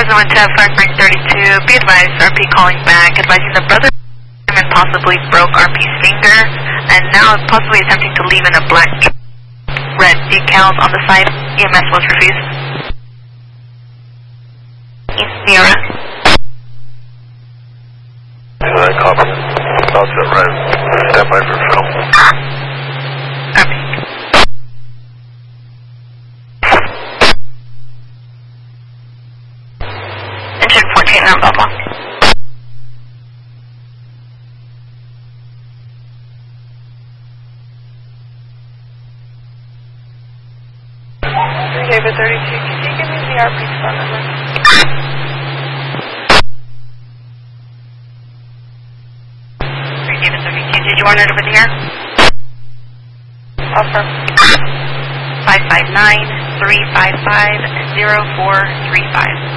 Cessna 110, flight break 32. Be advised, RP calling back, advising the brother possibly broke RP's finger, and now possibly attempting to leave in a black red decals on the side. EMS was refused. East Sierra. Copy. Offset right. Stand by for film. RP. Engine 14 on Belmont. David 32, can you give me the RP's phone number? David 32, did you want it over the air? Offer. 559-355-0435.